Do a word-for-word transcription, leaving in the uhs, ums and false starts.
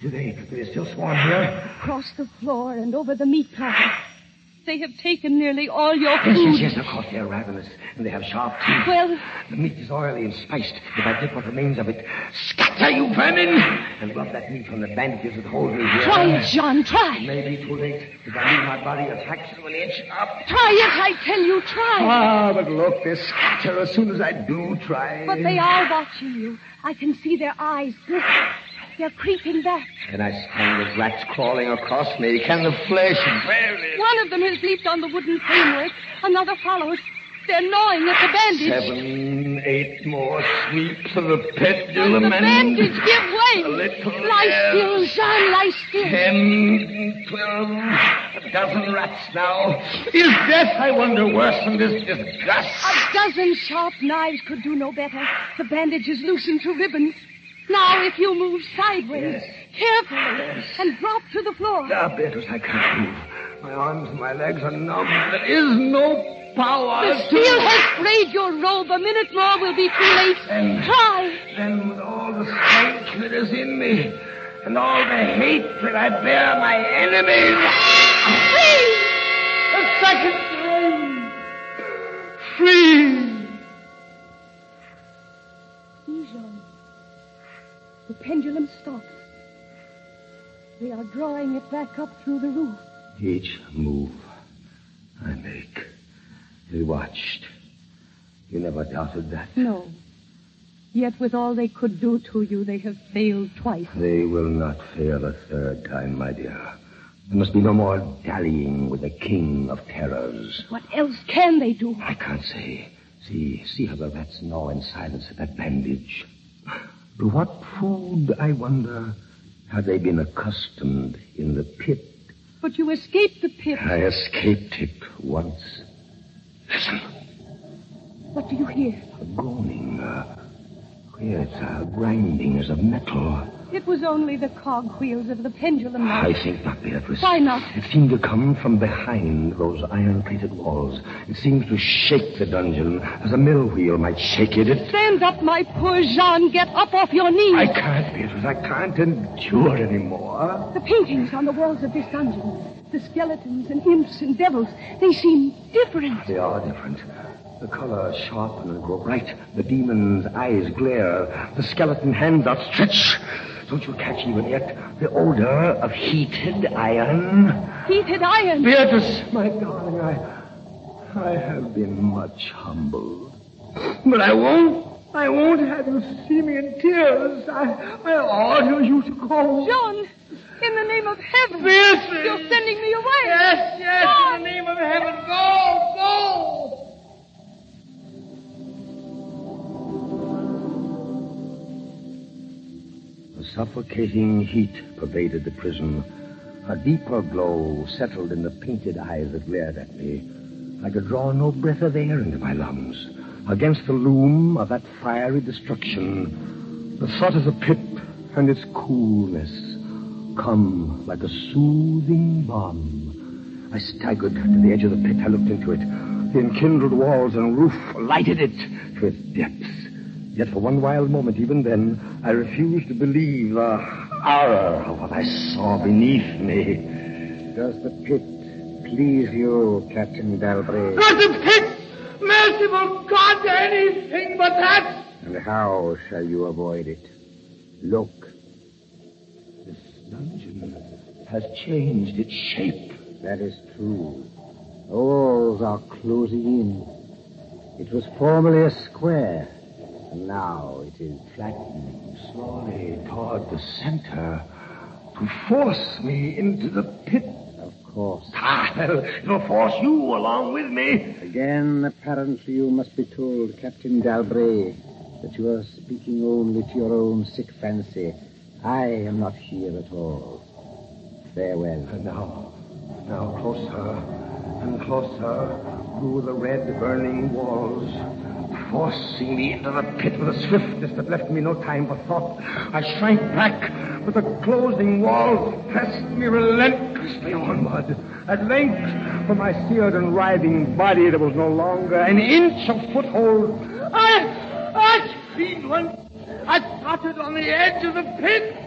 Do they, do they still swarm here? Across the floor and over the meat platter. They have taken nearly all your food. Yes, yes, yes, of course, they're ravenous, and they have sharp teeth. Well... The meat is oily and spiced. If I take what remains of it, scatter, you vermin! And rub that meat from the bandages that hold me here. Try it, John, try. It may be too late. If I leave my body a fraction of an inch up. Try it, I tell you, try. Ah, but look, they scatter as soon as I do try. But they are watching you. I can see their eyes glisten. They're creeping back. Can I stand the rats crawling across me? Can the flesh bear it? One of them has leaped on the wooden framework. Another follows. They're gnawing at the bandage. Seven, eight more sweeps of the pendulum. The bandage, give way. A little lie air. still, Jean, lie still. Ten, twelve, a dozen rats now. Is death, I wonder, worse than this disgust? A dozen sharp knives could do no better. The bandage is loosened to ribbons. Now, if you move sideways, Yes. carefully, Yes. and drop to the floor. Ah, Beatrice, I can't move. My arms and my legs are numb. There is no power. The steel has frayed your robe. A minute more will be too late. Then, Try. then with all the strength that is in me, and all the hate that I bear my enemies... Free! A second time! Free! Jean. The pendulum stops. They are drawing it back up through the roof. Each move I make is watched. You never doubted that? No. Yet with all they could do to you, they have failed twice. They will not fail a third time, my dear. There must be no more dallying with the king of terrors. What else can they do? I can't say. See, see how the rats gnaw in silence at that bandage. To what food, I wonder, have they been accustomed in the pit? But you escaped the pit. I escaped it once. Listen. What do you hear? A groaning. Uh, yes, a grinding as of metal. It was only the cogwheels of the pendulum now. I think not, Beatrice. Why not? It seemed to come from behind those iron-plated walls. It seemed to shake the dungeon as a mill wheel might shake it. It... Stand up, my poor Jean. Get up off your knees. I can't, Beatrice. I can't endure anymore. The paintings on the walls of this dungeon, the skeletons and imps and devils, they seem different. They are different. The colors sharpen and grow bright. The demon's eyes glare. The skeleton hands outstretch. Don't you catch even yet the odor of heated iron? Heated iron. Beatrice, my darling, I, I have been much humbled. But I won't, I won't have you see me in tears. I, I order you to go. John, in the name of heaven. Beatrice! You're sending me away. Yes, yes, John. in the name of heaven, go, go! Suffocating heat pervaded the prison. A deeper glow settled in the painted eyes that glared at me. I could draw no breath of air into my lungs. Against the loom of that fiery destruction, the thought of the pit and its coolness come like a soothing balm. I staggered to the edge of the pit. I looked into it. The enkindled walls and roof lighted it to its depths. Yet for one wild moment, even then, I refused to believe the horror of what I saw beneath me. Does the pit please you, Captain Dalbray? Not the pit! Merciful God, anything but that! And how shall you avoid it? Look. This dungeon has changed its shape. That is true. The walls are closing in. It was formerly a square. Now it is flattening Slowly toward the center to force me into the pit. Of course. Ah, it'll force you along with me. Again, apparently you must be told, Captain Dalbray, that you are speaking only to your own sick fancy. I am not here at all. Farewell. And now, now closer and closer through the red burning walls, forcing me into the pit with a swiftness that left me no time for thought. I shrank back, but the closing walls pressed me relentlessly onward. At length, from my seared and writhing body, there was no longer an inch of foothold. I, I screamed once. I tottered on the edge of the pit.